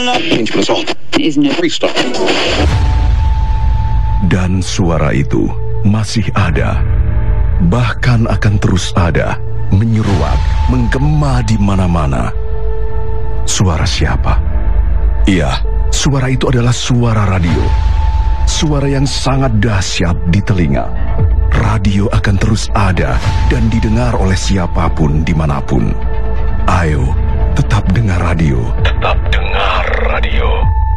Dan suara itu masih ada, bahkan akan terus ada, menyeruak, menggema di mana-mana. Suara siapa? Iya, suara itu adalah suara radio. Suara yang sangat dahsyat di telinga. Radio akan terus ada dan didengar oleh siapapun dimanapun. Ayo, tetap dengar radio. Tetap dengar radio.